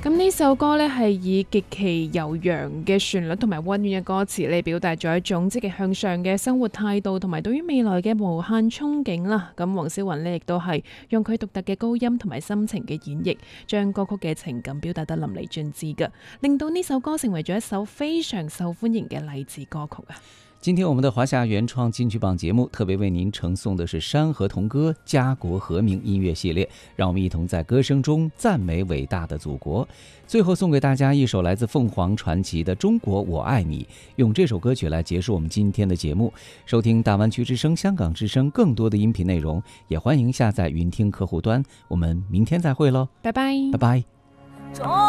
咁呢首歌呢，係以極其悠揚嘅旋律同埋溫暖嘅歌詞嚟表達咗一種積極向上嘅生活態度，同埋對於未來嘅無限憧憬啦。咁黃小雲呢，亦都係用佢獨特嘅高音同埋深情嘅演繹，將歌曲嘅情感表達得淋漓盡致嘅，令到呢首歌成為咗一首非常受歡迎嘅勵志歌曲啊！ 今天我们的华夏原创金曲榜节目特别为您呈送的是山河童歌家国和鸣音乐系列，让我们一同在歌声中赞美伟大的祖国。最后送给大家一首来自凤凰传奇的《中国我爱你》，用这首歌曲来结束我们今天的节目。收听大湾区之声、香港之声更多的音频内容，也欢迎下载云听客户端。我们明天再会喽， 拜拜， 拜拜。